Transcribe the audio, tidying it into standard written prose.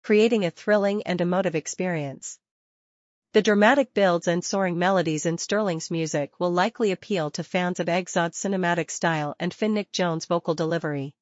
creating a thrilling and emotive experience. The dramatic builds and soaring melodies in Sterling's music will likely appeal to fans of Exod's cinematic style and Finnick Jones' vocal delivery.